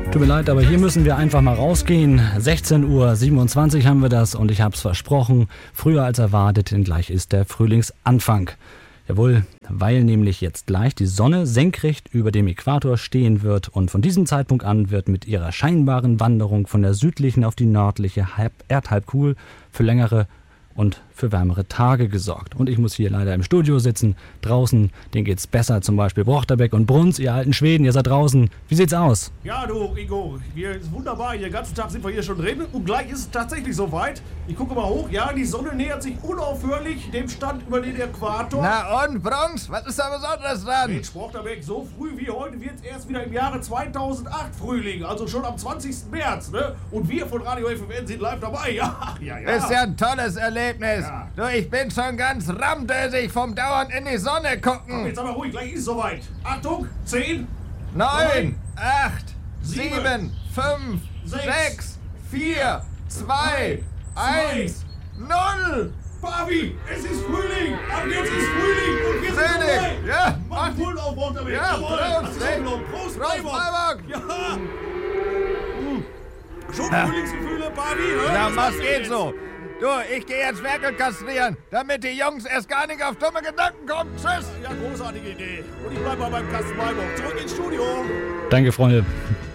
Tut mir leid, aber hier müssen wir einfach mal rausgehen. 16:27 Uhr haben wir das und ich hab's versprochen. Früher als erwartet, denn gleich ist der Frühlingsanfang. Jawohl, weil nämlich jetzt gleich die Sonne senkrecht über dem Äquator stehen wird und von diesem Zeitpunkt an wird mit ihrer scheinbaren Wanderung von der südlichen auf die nördliche Erdhalbkugel für längere und für wärmere Tage gesorgt. Und ich muss hier leider im Studio sitzen. Draußen, denen geht's besser, zum Beispiel Brochterbeck und Bruns, ihr alten Schweden, ihr seid draußen. Wie sieht's aus? Ja, du, Ingo, hier ist wunderbar. Den ganzen Tag sind wir hier schon drin und gleich ist es tatsächlich soweit. Ich gucke mal hoch, ja, die Sonne nähert sich unaufhörlich dem Stand über den Äquator. Na und, Bruns, was ist da Besonderes dran? Mensch, Brochterbeck, so früh wie heute wird es erst wieder im Jahre 2008 Frühling, also schon am 20. März, ne? Und wir von Radio FFN sind live dabei, ja. Ist ja ein tolles Erlebnis. Ja. Du, ich bin schon ganz rammdösig vom dauernd in die Sonne Komm, gucken. jetzt aber ruhig, gleich ist es soweit. Achtung, 10, 9, 8, 7, 7, 5, 6, 4, 2, 1, 0. Pavi, es ist Frühling! Ab jetzt ist Frühling und wir sind Frühling, dabei! ja. Mach den Pult auf, Brochterbeck! Ja, Jawohl, Prost, das ist Unglaubt. Prost, Freiburg. Ja! Schon Frühlingsgefühle, Pavi? Na, was geht so? Du, ich gehe jetzt Werkel kastrieren, damit die Jungs erst gar nicht auf dumme Gedanken kommen. Tschüss! Ja, großartige Idee. Und ich bleib mal beim Kasten Freiburg. Zurück ins Studio! Danke, Freunde.